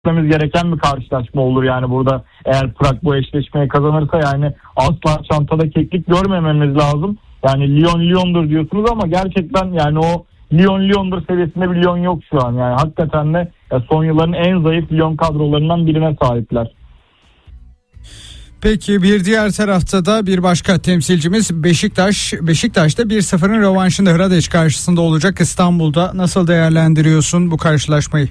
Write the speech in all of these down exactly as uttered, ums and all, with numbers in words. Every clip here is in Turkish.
etmemiz gereken bir karşılaşma olur yani burada. Eğer Prag bu eşleşmeyi kazanırsa yani asla çantada keklik görmememiz lazım. Yani Lyon Lyon'dur diyorsunuz ama gerçekten yani o Lyon Lyon'dur seviyesinde bir Lyon yok şu an. Yani hakikaten de son yılların en zayıf Lyon kadrolarından birine sahipler. Peki bir diğer tarafta da bir başka temsilcimiz Beşiktaş. Beşiktaş'ta bir sıfırın rövanşında Hradeç karşısında olacak İstanbul'da. Nasıl değerlendiriyorsun bu karşılaşmayı?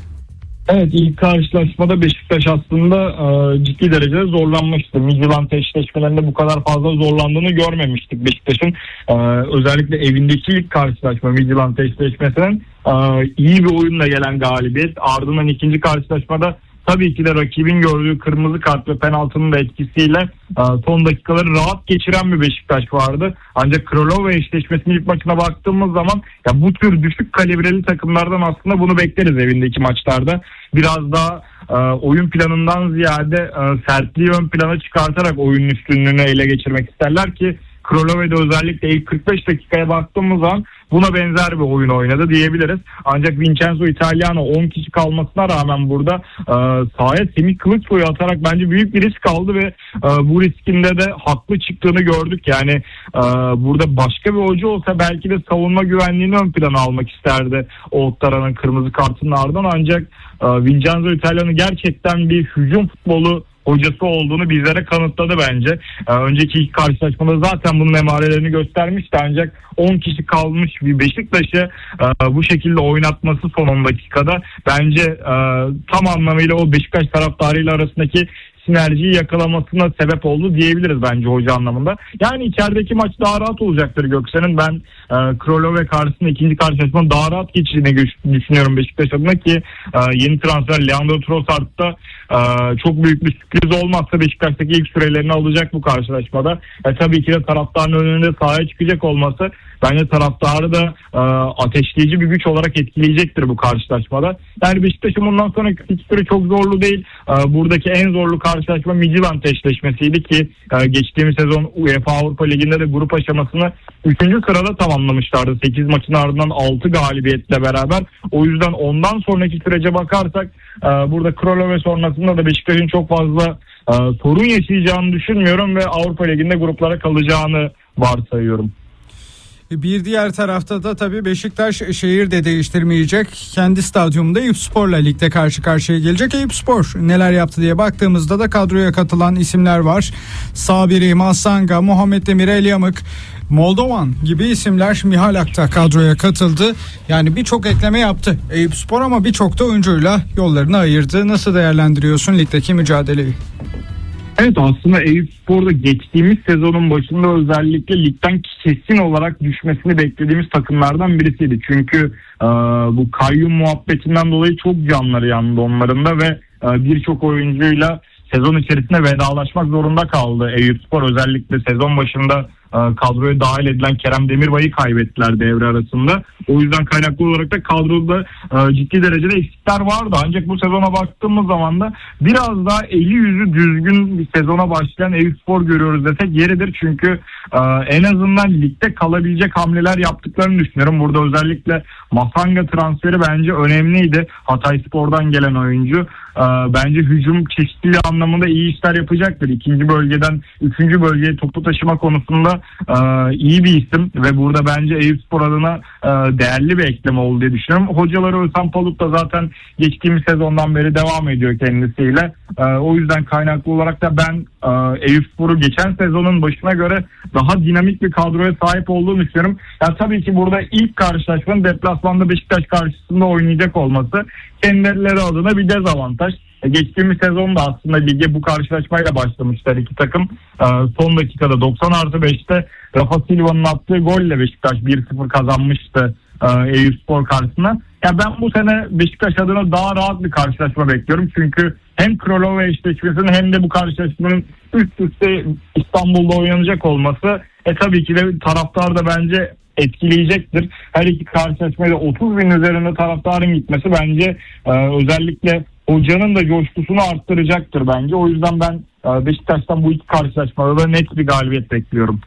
Evet, ilk karşılaşmada Beşiktaş aslında e, ciddi derecede zorlanmıştı. Midtjylland eşleşmelerinde bu kadar fazla zorlandığını görmemiştik Beşiktaş'ın. E, özellikle evindeki ilk karşılaşma Midtjylland eşleşmesinin e, iyi bir oyunla gelen galibiyet. Ardından ikinci karşılaşmada tabii ki de rakibin gördüğü kırmızı kart ve penaltının da etkisiyle son dakikaları rahat geçiren bir Beşiktaş vardı. Ancak Kralova eşleşmesinin ilk maçına baktığımız zaman ya bu tür düşük kalibreli takımlardan aslında bunu bekleriz evindeki maçlarda. Biraz daha e, oyun planından ziyade e, sertliği ön plana çıkartarak oyunun üstünlüğünü ele geçirmek isterler ki Kralova'da özellikle ilk kırk beş dakikaya baktığımız zaman buna benzer bir oyun oynadı diyebiliriz. Ancak Vincenzo Italiano on kişi kalmasına rağmen burada e, sahaya Semih Kılıçsoy'u atarak bence büyük bir risk aldı ve e, bu riskinde de haklı çıktığını gördük. Yani e, burada başka bir hoca olsa belki de savunma güvenliğini ön plana almak isterdi Oğuztaran'ın kırmızı kartının ardından. Ancak e, Vincenzo Italiano gerçekten bir hücum futbolu hocası olduğunu bizlere kanıtladı bence. Ee, önceki ilk karşılaşmada zaten bunun emarelerini göstermişti ancak on kişi kalmış bir Beşiktaş'ı e, bu şekilde oynatması son on dakikada bence e, tam anlamıyla o Beşiktaş taraftarıyla arasındaki sinerjiyi yakalamasına sebep oldu diyebiliriz bence hoca anlamında. Yani içerideki maç daha rahat olacaktır Göksen'in. Ben e, Kralova karşısında ikinci karşılaşmanın daha rahat geçeceğini düşünüyorum Beşiktaş adına ki e, yeni transfer Leandro Trossard da e, çok büyük bir sürpriz olmazsa Beşiktaş'taki ilk sürelerini alacak bu karşılaşmada. E, tabii ki de taraftarın önünde sahaya çıkacak olması bence taraftarı da e, ateşleyici bir güç olarak etkileyecektir bu karşılaşmada. Yani Beşiktaş'ın bundan sonraki fikstürü çok zorlu değil. E, buradaki en zorlu karşılaşma Midtjylland eşleşmesiydi ki e, geçtiğimiz sezon UEFA Avrupa Ligi'nde de grup aşamasını üçüncü sırada tamamlamışlardı. sekiz maçın ardından altı galibiyetle beraber. O yüzden ondan sonraki sürece bakarsak e, burada Kralova sonrasında da Beşiktaş'ın çok fazla e, sorun yaşayacağını düşünmüyorum ve Avrupa Ligi'nde gruplara kalacağını varsayıyorum. Bir diğer tarafta da tabii Beşiktaş şehir de değiştirmeyecek. Kendi stadyumunda Eyüpspor'la ligde karşı karşıya gelecek. Eyüpspor neler yaptı diye baktığımızda da kadroya katılan isimler var. Sabiri, Massanga, Muhammed Demir, Elyamık, Moldovan gibi isimler, Mihal Akta kadroya katıldı. Yani birçok ekleme yaptı Eyüpspor ama birçok da oyuncuyla yollarını ayırdı. Nasıl değerlendiriyorsun ligdeki mücadeleyi? Evet, aslında Eyüpspor'da geçtiğimiz sezonun başında özellikle ligden kesin olarak düşmesini beklediğimiz takımlardan birisiydi. Çünkü e, bu kayyum muhabbetinden dolayı çok canları yandı onların da ve e, birçok oyuncuyla sezon içerisinde vedalaşmak zorunda kaldı Eyüpspor. Özellikle sezon başında e, kadroya dahil edilen Kerem Demirbay'ı kaybettiler devre arasında. O yüzden kaynaklı olarak da kadroda e, ciddi derecede eksikler vardı. Ancak bu sezona baktığımız zaman da biraz daha eli yüzü düzgün bir sezona başlayan Eyüpspor görüyoruz desek yeridir. Çünkü e, en azından ligde kalabilecek hamleler yaptıklarını düşünüyorum. Burada özellikle Massanga transferi bence önemliydi. Hatayspor'dan gelen oyuncu. E, bence hücum çeşitliliği anlamında iyi işler yapacaktır. İkinci bölgeden üçüncü bölgeye topu taşıma konusunda e, iyi bir isim ve burada bence Eyüpspor adına e, değerli bir ekleme oldu diye düşünüyorum. Hocaları Özhan Palut da zaten geçtiğimiz sezondan beri devam ediyor kendisiyle. E, o yüzden kaynaklı olarak da ben e, Eyüpspor'u geçen sezonun başına göre daha dinamik bir kadroya sahip olduğunu düşünüyorum. Yani tabii ki burada ilk karşılaşmanın deplasmanda Beşiktaş karşısında oynayacak olması kendileri adına bir dezavantaj. Geçtiğimiz sezonda aslında lige bu karşılaşmayla başlamışlar iki takım. Ee, son dakikada doksan artı beşte Rafa Silva'nın attığı golle Beşiktaş bir sıfır kazanmıştı e, Eyüpspor karşısına. Ya ben bu sene Beşiktaş adına daha rahat bir karşılaşma bekliyorum. Çünkü hem Kralova eşleşmesinin hem de bu karşılaşmanın üst üste İstanbul'da oynanacak olması e tabii ki de taraftar da bence etkileyecektir. Her iki karşılaşmada otuz bin üzerinde taraftarın gitmesi bence e, özellikle hocanın da coşkusunu arttıracaktır bence. O yüzden ben e, Beşiktaş'tan bu iki karşılaşmada da net bir galibiyet bekliyorum.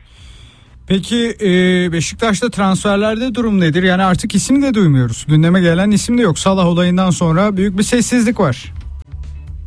Peki e, Beşiktaş'ta transferlerde durum nedir? Yani artık isim de duymuyoruz. Gündeme gelen isim de yok. Salah olayından sonra büyük bir sessizlik var.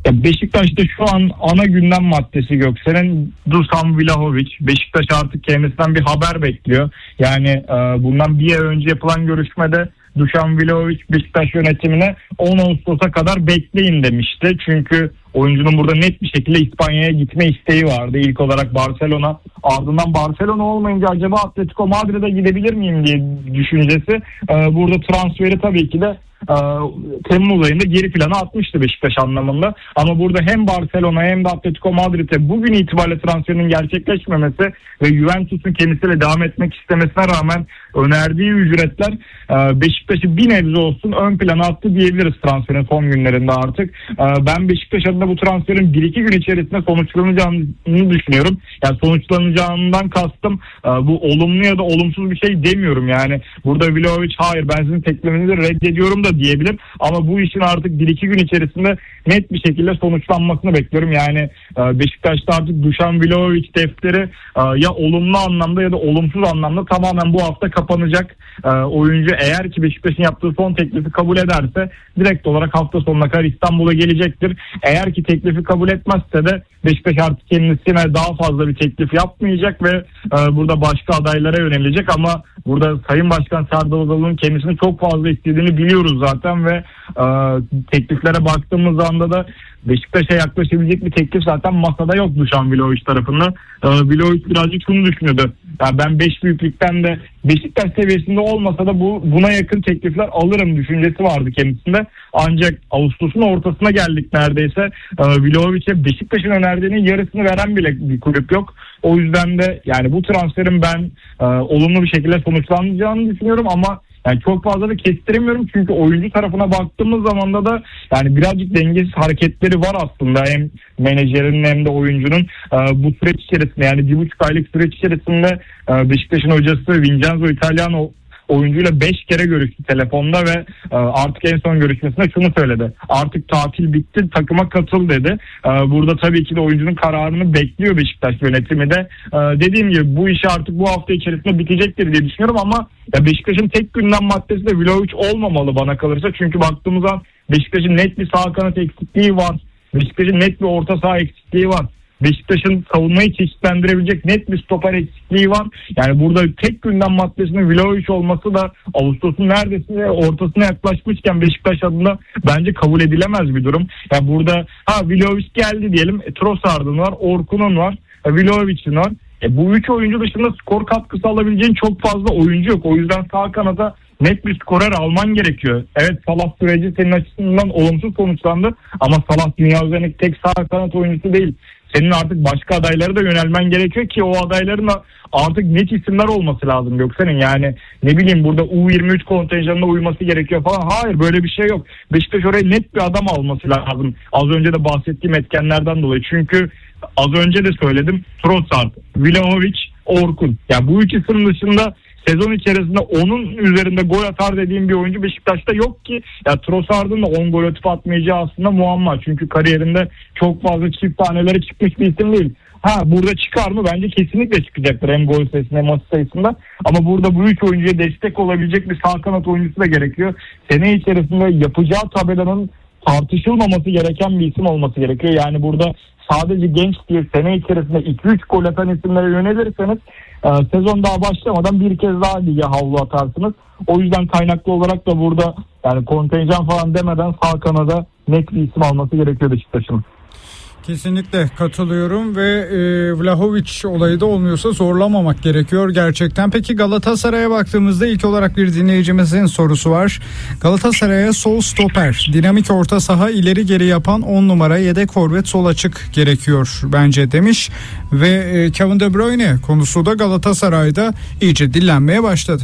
Ya Beşiktaş'ta şu an ana gündem maddesi Göksel'in Dušan Vlahović. Beşiktaş artık kendisinden bir haber bekliyor. Yani e, bundan bir ay önce yapılan görüşmede Dušan Vlahović Beşiktaş yönetimine on Ağustos'a kadar bekleyin demişti. Çünkü oyuncunun burada net bir şekilde İspanya'ya gitme isteği vardı. İlk olarak Barcelona, ardından Barcelona olmayınca acaba Atletico Madrid'e gidebilir miyim diye düşüncesi. Ee, burada transferi tabii ki de e, Temmuz ayında geri plana atmıştı Beşiktaş anlamında. Ama burada hem Barcelona hem de Atletico Madrid'e bugün itibariyle transferinin gerçekleşmemesi ve Juventus'un kendisiyle devam etmek istemesine rağmen önerdiği ücretler e, Beşiktaş'ı bir nebze olsun ön plana attı diyebiliriz transferin son günlerinde artık. E, ben Beşiktaş adına bu transferin bir iki gün içerisinde sonuçlanacağını düşünüyorum. Yani sonuçlanacağından kastım e, bu olumlu ya da olumsuz bir şey demiyorum. Yani burada Vlahović hayır ben sizin teklifinizi reddediyorum da diyebilir. Ama bu işin artık bir iki gün içerisinde net bir şekilde sonuçlanmasını bekliyorum. Yani e, Beşiktaş'ta artık Dušan Vlahović defteri e, ya olumlu anlamda ya da olumsuz anlamda tamamen bu hafta kapanacak. E, oyuncu eğer ki Beşiktaş'ın yaptığı son teklifi kabul ederse direkt olarak hafta sonuna kadar İstanbul'a gelecektir. Eğer ki teklifi kabul etmezse de Beşiktaş artık kendisine daha fazla bir teklif yapmayacak ve e, burada başka adaylara yönelecek. Ama burada Sayın Başkan Serdar Adalı'nın kendisini çok fazla istediğini biliyoruz zaten ve e, tekliflere baktığımız anda da Beşiktaş'a yaklaşabilecek bir teklif zaten masada yok Dušan Vlahović tarafından. E, Vlahović birazcık şunu düşünüyordu. Yani ben beş büyüklükten de Beşiktaş seviyesinde olmasa da bu buna yakın teklifler alırım düşüncesi vardı kendisinde. Ancak Ağustos'un ortasına geldik neredeyse. E, Vlahović'e Beşiktaş'ın önerdiğinin yarısını veren bile bir kulüp yok. O yüzden de yani bu transferin ben e, olumlu bir şekilde sonuçlanacağını düşünüyorum ama yani çok fazla da kestiremiyorum çünkü oyuncu tarafına baktığımız zaman da da yani birazcık dengesiz hareketleri var aslında hem menajerinin hem de oyuncunun. Ee, bu süreç içerisinde yani bir buçuk aylık süreç içerisinde e, Beşiktaş'ın hocası Vincenzo Italiano oyuncuyla beş kere görüştü telefonda ve e, artık en son görüşmesinde şunu söyledi. Artık tatil bitti, takıma katıl dedi. E, burada tabii ki de oyuncunun kararını bekliyor Beşiktaş yönetimi de. E, dediğim gibi bu iş artık bu hafta içerisinde bitecektir diye düşünüyorum ama ya Beşiktaş'ın tek gündem maddesi de Vlahović olmamalı bana kalırsa. Çünkü baktığımız zaman Beşiktaş'ın net bir sağ kanat eksikliği var. Beşiktaş'ın net bir orta saha eksikliği var. Beşiktaş'ın savunmayı çeşitlendirebilecek net bir stoper eksikliği var. Yani burada tek gündem maddesinin Vlahović olması da Ağustos'un neredeyse ortasına yaklaşmışken Beşiktaş adına bence kabul edilemez bir durum. Yani burada ha Vlahović geldi diyelim. E, Trossard'ın var, Orkun'un var, e, Vlahović'in var. E, bu üç oyuncu dışında skor katkısı alabileceğin çok fazla oyuncu yok. O yüzden sağ kanada net bir skorer alman gerekiyor. Evet Salah süreci senin açısından olumsuz sonuçlandı ama Salah dünya üzerindeki tek sağ kanat oyuncusu değil. Senin artık başka adaylara da yönelmen gerekiyor ki o adayların da artık net isimler olması lazım Göksel'in. Yani ne bileyim burada U yirmi üç kontenjanına uyması gerekiyor falan. Hayır böyle bir şey yok. Beşiktaş oraya net bir adam alması lazım. Az önce de bahsettiğim etkenlerden dolayı. Çünkü az önce de söyledim. Trossard, Vlahović, Orkun. Yani bu üç isim dışında sezon içerisinde onun üzerinde gol atar dediğim bir oyuncu Beşiktaş'ta yok ki. Ya Trossard'ın da on gol atıp atmayacağı aslında muamma. Çünkü kariyerinde çok fazla çift tanelere çıkmış bir isim değil. Ha burada çıkar mı? Bence kesinlikle çıkacaktır hem gol sayısında hem asist sayısında. Ama burada bu üç oyuncuya destek olabilecek bir sağ kanat oyuncusu da gerekiyor. Sene içerisinde yapacağı tabelanın tartışılmaması gereken bir isim olması gerekiyor. Yani burada sadece genç diye sene içerisinde iki üç gol atan isimlere yönelirseniz e, sezon daha başlamadan bir kez daha lige havlu atarsınız. O yüzden kaynaklı olarak da burada yani kontenjan falan demeden sağ kanada net bir isim alması gerekiyor Beşiktaş'ın. Kesinlikle katılıyorum ve e, Vlahović olayı da olmuyorsa zorlamamak gerekiyor gerçekten. Peki Galatasaray'a baktığımızda ilk olarak bir dinleyicimizin sorusu var. Galatasaray'a sol stoper, dinamik orta saha, ileri geri yapan on numara, yedek forvet, sol açık gerekiyor bence demiş. Ve e, Kevin De Bruyne konusu da Galatasaray'da iyice dillenmeye başladı.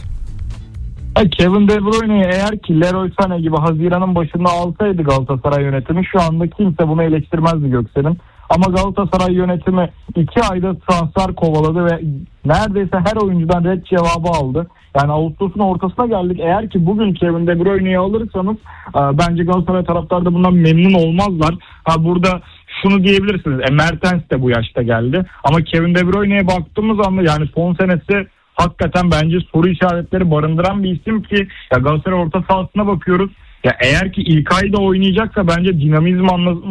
Kevin De Bruyne'yi eğer ki Leroy Sané gibi Haziran'ın başında alsaydı Galatasaray yönetimi şu anda kimse bunu eleştirmezdi Göksel'in. Ama Galatasaray yönetimi iki ayda transfer kovaladı ve neredeyse her oyuncudan red cevabı aldı. Yani Ağustos'un ortasına geldik. Eğer ki bugün Kevin De Bruyne'yi alırsanız e, bence Galatasaray taraftarı da bundan memnun olmazlar. Ha burada şunu diyebilirsiniz. E, Mertens de bu yaşta geldi. Ama Kevin De Bruyne'ye baktığımız anda yani son senesi hakikaten bence soru işaretleri barındıran bir isim ki ya Galatasaray orta sahasına bakıyoruz. Ya eğer ki İlkay da oynayacaksa bence dinamizm anlamında